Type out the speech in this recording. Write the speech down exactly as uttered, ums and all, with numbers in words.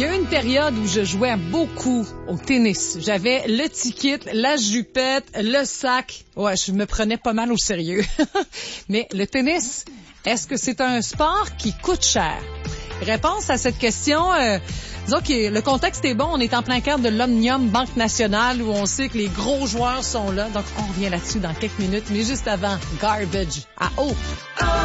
y a eu une période où je jouais beaucoup au tennis. J'avais le ticket, la jupette, le sac. Ouais, je me prenais pas mal au sérieux. Mais le tennis, est-ce que c'est un sport qui coûte cher? Réponse à cette question, euh, disons que le contexte est bon. On est en plein cœur de l'Omnium Banque Nationale où on sait que les gros joueurs sont là. Donc, on revient là-dessus dans quelques minutes. Mais juste avant, Garbage à eau.